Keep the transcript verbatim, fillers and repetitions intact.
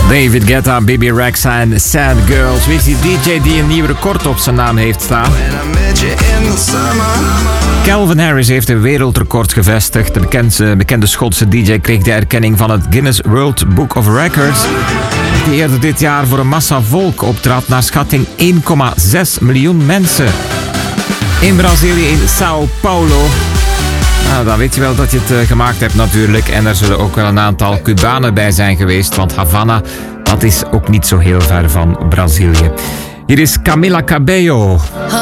David Guetta, Bibi Rexha en Sad Girls. Wie is die D J die een nieuw record op zijn naam heeft staan? Calvin Harris heeft een wereldrecord gevestigd. De bekende, bekende Schotse D J kreeg de erkenning van het Guinness World Book of Records, die eerder dit jaar voor een massa volk optrad, naar schatting één komma zes miljoen mensen. In Brazilië, in Sao Paulo. Nou, dan weet je wel dat je het uh, gemaakt hebt natuurlijk. En er zullen ook wel een aantal Cubanen bij zijn geweest, want Havana, dat is ook niet zo heel ver van Brazilië. Hier is Camila Cabello.